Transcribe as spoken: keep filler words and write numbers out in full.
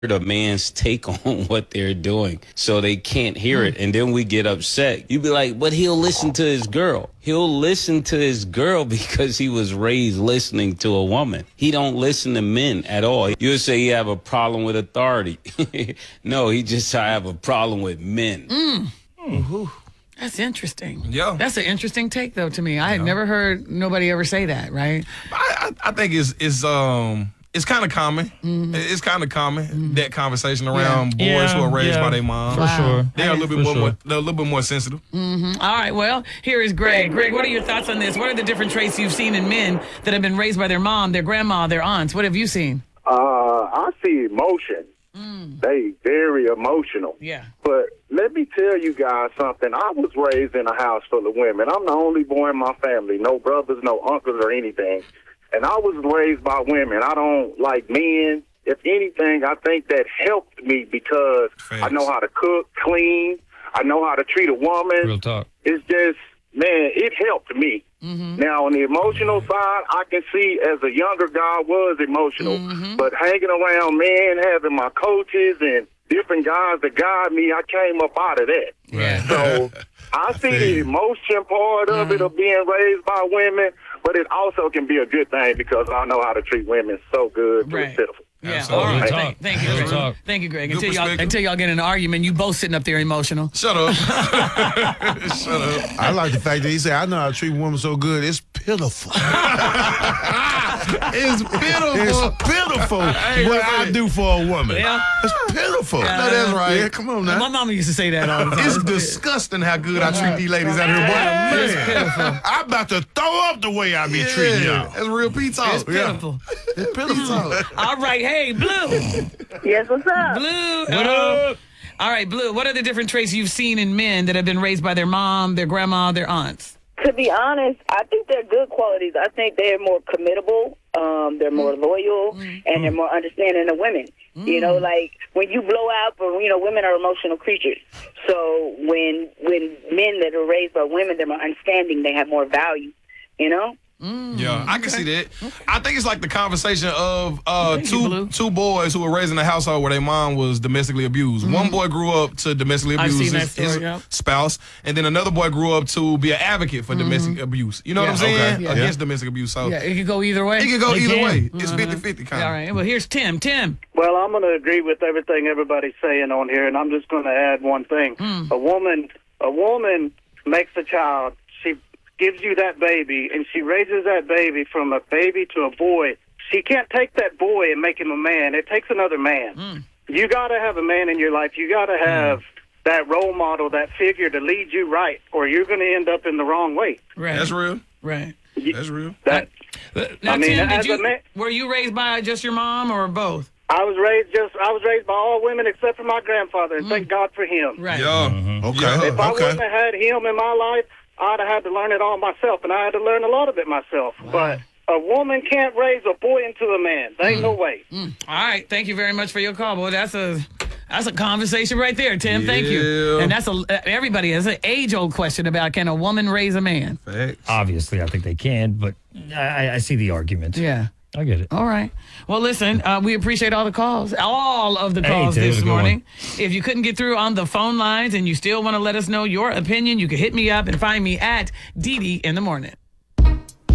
a man's take on what they're doing, so they can't hear it, and then we get upset. You be like, but he'll listen to his girl. He'll listen to his girl because he was raised listening to a woman. He don't listen to men at all. You'll say you have a problem with authority. No, he just I have a problem with men. Mm. Mm. That's interesting. Yeah. That's an interesting take, though, to me. I had yeah. never heard nobody ever say that, right? I, I, I think it's, it's um... It's kind of common. Mm-hmm. It's kind of common mm-hmm. that conversation around yeah. boys yeah, who are raised yeah, by their mom. For wow. sure, they're a little bit more, sure. more. They're a little bit more sensitive. Mm-hmm. All right. Well, here is Greg. Greg, what are your thoughts on this? What are the different traits you've seen in men that have been raised by their mom, their grandma, their aunts? What have you seen? Uh, I see emotion. Mm. They very emotional. Yeah. But let me tell you guys something. I was raised in a house full of women. I'm the only boy in my family. No brothers, no uncles or anything. And I was raised by women. I don't like men. If anything, I think that helped me because Thanks. I know how to cook, clean. I know how to treat a woman. Real talk. It's just, man, it helped me. Mm-hmm. Now, on the emotional side, I can see as a younger guy I was emotional. Mm-hmm. But hanging around men, having my coaches and different guys that guide me, I came up out of that. Yeah. So I see the emotion part of mm-hmm. it of being raised by women. But it also can be a good thing because I know how to treat women so good to right. the pitiful. Yeah, Absolutely. all right. Talk. Thank, thank you, Greg. Talk. Thank you, Greg. Good Until y'all, until y'all get in an argument, you both sitting up there emotional. Shut up. Shut up. I like the fact that he said, I know how to treat women so good, it's pitiful. It's pitiful. It's pitiful hey, what hey. I do for a woman. Yeah. It's pitiful. Uh, no, that's right. Yeah, come on now. My mama used to say that all the time. It's disgusting how good I treat these ladies out here. Yeah. Boy, It's pitiful. I'm about to throw up the way I be yeah. treating y'all. That's real pizza. It's pitiful. Yeah. It's pitiful. All right. Hey, Blue. Yes, what's up? Blue. What up? All right, Blue. What are the different traits you've seen in men that have been raised by their mom, their grandma, their aunts? To be honest, I think they're good qualities. I think they're more committable, um, they're more loyal, mm. and they're more understanding of women. Mm. You know, like when you blow out, but you know, women are emotional creatures. So when when men that are raised by women, they're more understanding. They have more value. You know. Mm, yeah, I can see that. Okay. I think it's like the conversation of uh, Thank two you, two boys who were raised in a household where their mom was domestically abused. Mm. One boy grew up to domestically abuse his, story, his yeah. spouse, and then another boy grew up to be an advocate for mm-hmm. domestic abuse. You know yeah. what I'm saying? Okay. Yeah. Against domestic abuse. So yeah, it could go either way. It could go it either can. way. It's mm-hmm. fifty-fifty kind Yeah, of. all right. Well, here's Tim. Tim. Well, I'm going to agree with everything everybody's saying on here, and I'm just going to add one thing. Mm. A woman, a woman makes a child. She gives you that baby, and she raises that baby from a baby to a boy. She can't take that boy and make him a man. It takes another man. Mm. You got to have a man in your life. You got to have mm. that role model, that figure to lead you right, or you're going to end up in the wrong way. Right. That's real. Right. That's real. That, now, I mean, Tim, did as you, a man, were you raised by just your mom or both? I was raised just. I was raised by all women except for my grandfather, and mm. thank God for him. Right. Yeah. Mm-hmm. Okay. Yeah. If I okay. wouldn't have had him in my life, I'd have had to learn it all myself, and I had to learn a lot of it myself. Wow. But a woman can't raise a boy into a man. There ain't mm. no way. Mm. All right. Thank you very much for your call, boy. That's a that's a conversation right there, Tim. Yeah. Thank you. And that's a everybody has an age-old question about can a woman raise a man? Facts. Obviously, I think they can, but I, I see the argument. Yeah. I get it. All right. Well, listen, uh, we appreciate all the calls, all of the calls hey, this morning. If you couldn't get through on the phone lines and you still want to let us know your opinion, you can hit me up and find me at D D in the morning.